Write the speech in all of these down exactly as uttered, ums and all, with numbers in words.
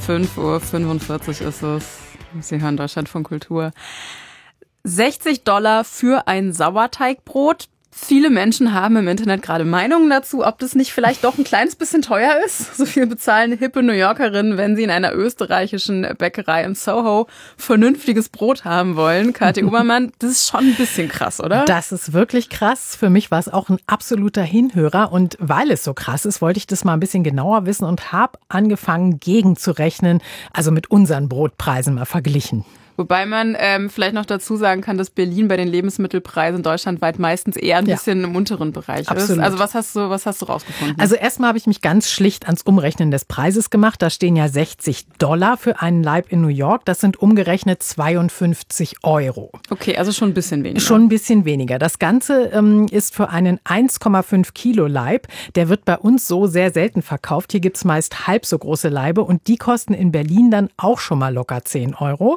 fünf Uhr fünfundvierzig ist es. Sie hören Deutschlandfunk Kultur. sechzig Dollar für ein Sauerteigbrot. Viele Menschen haben im Internet gerade Meinungen dazu, ob das nicht vielleicht doch ein kleines bisschen teuer ist. So viel bezahlen hippe New Yorkerinnen, wenn sie in einer österreichischen Bäckerei in Soho vernünftiges Brot haben wollen. Kathi Obermann, das ist schon ein bisschen krass, oder? Das ist wirklich krass. Für mich war es auch ein absoluter Hinhörer. Und weil es so krass ist, wollte ich das mal ein bisschen genauer wissen und habe angefangen, gegenzurechnen, also mit unseren Brotpreisen mal verglichen. Wobei man ähm, vielleicht noch dazu sagen kann, dass Berlin bei den Lebensmittelpreisen deutschlandweit meistens eher ein bisschen ja. im unteren Bereich Absolut. ist. Also was hast du, was hast du rausgefunden? Also erstmal habe ich mich ganz schlicht ans Umrechnen des Preises gemacht. Da stehen ja sechzig Dollar für einen Laib in New York. Das sind umgerechnet zweiundfünfzig Euro. Okay, also schon ein bisschen weniger. Schon ein bisschen weniger. Das Ganze ähm, ist für einen eins Komma fünf Kilo Laib. Der wird bei uns so sehr selten verkauft. Hier gibt es meist halb so große Laibe und die kosten in Berlin dann auch schon mal locker zehn Euro.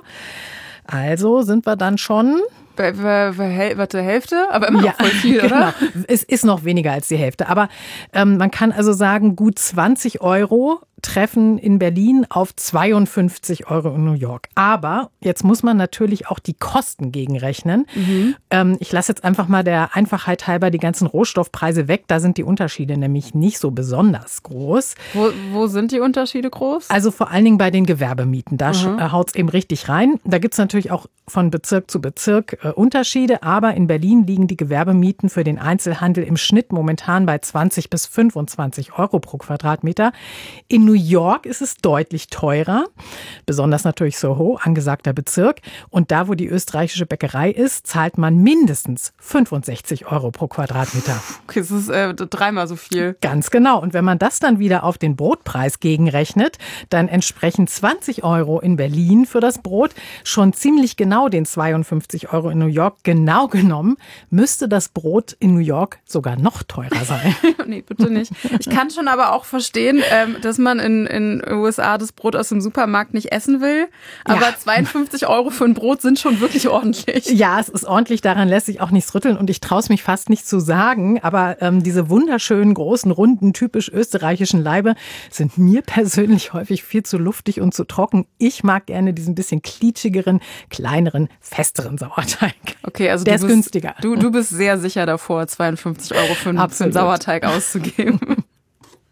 Also sind wir dann schon... Bei, bei, bei, warte, Hälfte? Aber immer noch ja, voll viel, genau. oder? Es ist noch weniger als die Hälfte. Aber ähm, man kann also sagen, gut zwanzig Euro treffen in Berlin auf zweiundfünfzig Euro in New York. Aber jetzt muss man natürlich auch die Kosten gegenrechnen. Mhm. Ähm, ich lasse jetzt einfach mal der Einfachheit halber die ganzen Rohstoffpreise weg. Da sind die Unterschiede nämlich nicht so besonders groß. Wo, wo sind die Unterschiede groß? Also vor allen Dingen bei den Gewerbemieten. Da mhm. haut es eben richtig rein. Da gibt es natürlich auch von Bezirk zu Bezirk äh, Unterschiede. Aber in Berlin liegen die Gewerbemieten für den Einzelhandel im Schnitt momentan bei zwanzig bis fünfundzwanzig Euro pro Quadratmeter. In New York ist es deutlich teurer, besonders natürlich Soho, angesagter Bezirk. Und da, wo die österreichische Bäckerei ist, zahlt man mindestens fünfundsechzig Euro pro Quadratmeter. Okay, das ist äh, dreimal so viel. Ganz genau. Und wenn man das dann wieder auf den Brotpreis gegenrechnet, dann entsprechen zwanzig Euro in Berlin für das Brot schon ziemlich genau den zweiundfünfzig Euro in New York. Genau genommen müsste das Brot in New York sogar noch teurer sein. Nee, bitte nicht. Ich kann schon aber auch verstehen, ähm, dass man in in U S A das Brot aus dem Supermarkt nicht essen will. Aber ja. zweiundfünfzig Euro für ein Brot sind schon wirklich ordentlich. Ja, es ist ordentlich. Daran lässt sich auch nichts rütteln. Und ich traue es mich fast nicht zu sagen. Aber ähm, diese wunderschönen, großen, runden, typisch österreichischen Laibe sind mir persönlich häufig viel zu luftig und zu trocken. Ich mag gerne diesen bisschen klitschigeren, kleineren, festeren Sauerteig. Okay, also der du ist bist, günstiger. Du, du bist sehr sicher davor, zweiundfünfzig Euro für einen, für einen Sauerteig auszugeben.